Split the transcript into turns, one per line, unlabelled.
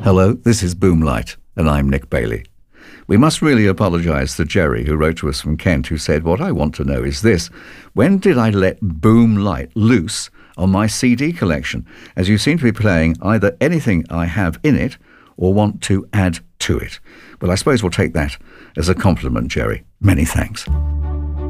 Hello, this is Boomlight, and I'm Nick Bailey. We must really apologise to Jerry, who wrote to us from Kent, who said, "What I want to know is this: when did I let Boomlight loose on my CD collection, as you seem to be playing either anything I have in it or want to add to it?" Well, I suppose we'll take that as a compliment, Jerry. Many thanks.